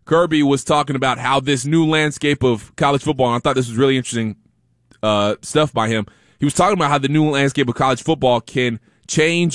Kirby was talking about how this new landscape of college football, and I thought this was really interesting stuff by him. He was talking about how the new landscape of college football can change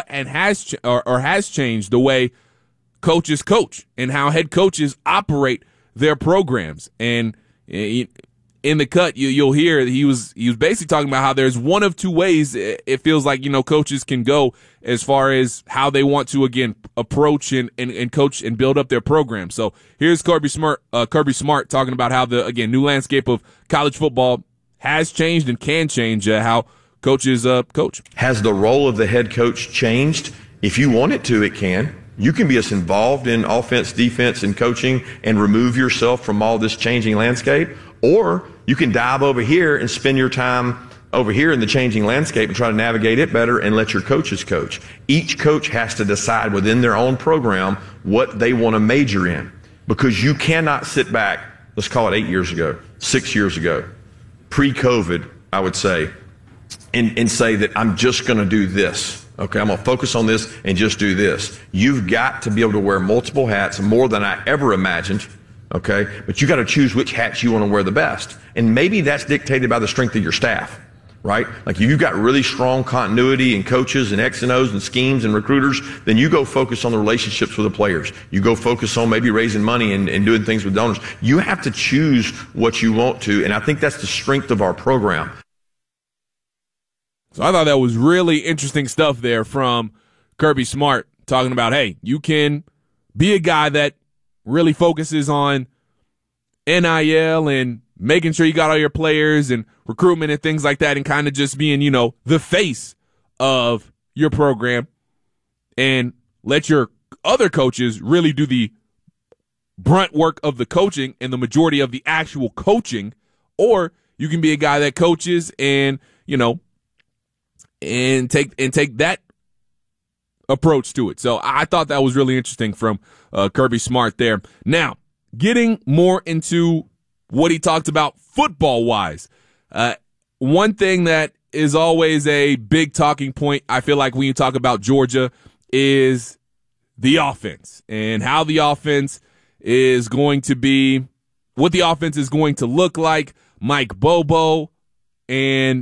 has changed the way coaches coach and how head coaches operate their programs. And in the cut, you'll hear he was basically talking about how there's one of two ways it feels like, coaches can go as far as how they want to, again, approach and coach and build up their program. So here's Kirby Smart talking about how the, again, new landscape of college football has changed and can change how coaches coach. Has the role of the head coach changed? If you want it to, it can. You can be as involved in offense, defense, and coaching and remove yourself from all this changing landscape, or you can dive over here and spend your time over here in the changing landscape and try to navigate it better and let your coaches coach. Each coach has to decide within their own program what they want to major in, because you cannot sit back, let's call it 8 years ago, 6 years ago, pre-COVID, I would say, and say that I'm just going to do this. Okay, I'm going to focus on this and just do this. You've got to be able to wear multiple hats, more than I ever imagined. Okay, but you got to choose which hats you want to wear the best. And maybe that's dictated by the strength of your staff, right? Like if you've got really strong continuity and coaches and X and O's and schemes and recruiters, then you go focus on the relationships with the players. You go focus on maybe raising money and doing things with donors. You have to choose what you want to, and I think that's the strength of our program. So I thought that was really interesting stuff there from Kirby Smart, talking about, hey, you can be a guy that really focuses on NIL and making sure you got all your players and recruitment and things like that, and kind of just being, the face of your program, and let your other coaches really do the brunt work of the coaching and the majority of the actual coaching. Or you can be a guy that coaches and, and take that approach to it. So I thought that was really interesting from Kirby Smart there. Now, getting more into what he talked about football-wise, one thing that is always a big talking point, I feel like, when you talk about Georgia, is the offense and how the offense is going to be, what the offense is going to look like. Mike Bobo and,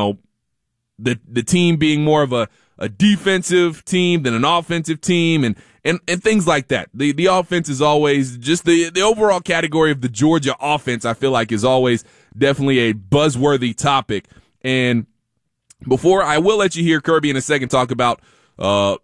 the team being more of a defensive team than an offensive team and things like that. The offense is always just the overall category of the Georgia offense, I feel like, is always definitely a buzzworthy topic. And before, I will let you hear Kirby in a second talk about I'll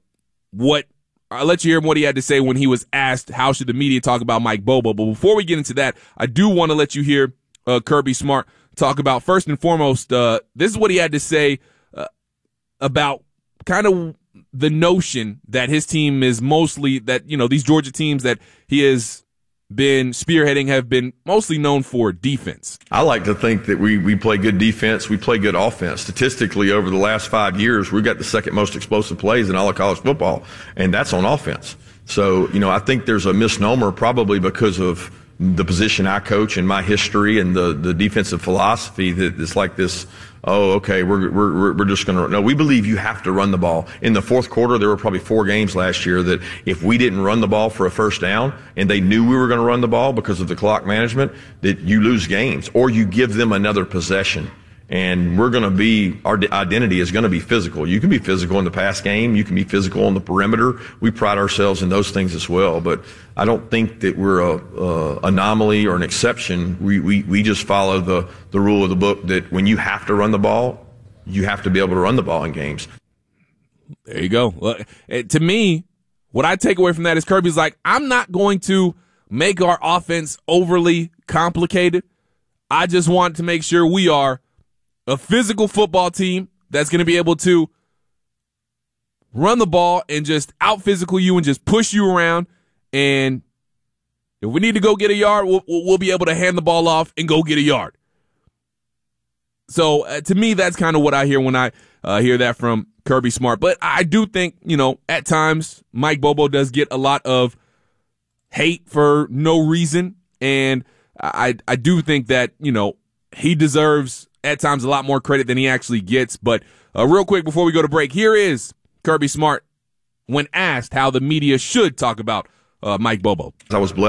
let you hear what he had to say when he was asked how should the media talk about Mike Bobo. But before we get into that, I do want to let you hear Kirby Smart talk about, first and foremost, this is what he had to say about kind of the notion that his team is mostly, that, these Georgia teams that he has been spearheading have been mostly known for defense. I like to think that we play good defense, we play good offense. Statistically, over the last 5 years, we've got the second most explosive plays in all of college football, and that's on offense. So, I think there's a misnomer, probably because of the position I coach and my history and the defensive philosophy, that it's like this, oh, okay, we're just going to, no, we believe you have to run the ball. In the fourth quarter, there were probably 4 games last year that if we didn't run the ball for a first down and they knew we were going to run the ball because of the clock management, that you lose games or you give them another possession. And our identity is going to be physical. You can be physical in the pass game. You can be physical on the perimeter. We pride ourselves in those things as well. But I don't think that we're a anomaly or an exception. We just follow the rule of the book that when you have to run the ball, you have to be able to run the ball in games. There you go. Well, to me, what I take away from that is Kirby's like, I'm not going to make our offense overly complicated. I just want to make sure we are a physical football team that's going to be able to run the ball and just out-physical you and just push you around. And if we need to go get a yard, we'll be able to hand the ball off and go get a yard. So to me, that's kind of what I hear when I hear that from Kirby Smart. But I do think, at times Mike Bobo does get a lot of hate for no reason. And I do think that, he deserves at times a lot more credit than he actually gets. But real quick before we go to break, here is Kirby Smart when asked how the media should talk about Mike Bobo. I was blessed